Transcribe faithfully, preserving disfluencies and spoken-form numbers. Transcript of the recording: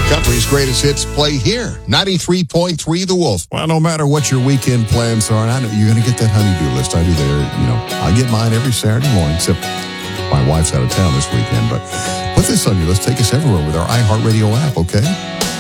Country's greatest hits play here. ninety-three point three The Wolf. Well, no matter what your weekend plans are, and I know you're going to get that honey-do list. I do there. You know, I get mine every Saturday morning, except my wife's out of town this weekend. But put this on your list. Take us everywhere with our iHeartRadio app, okay?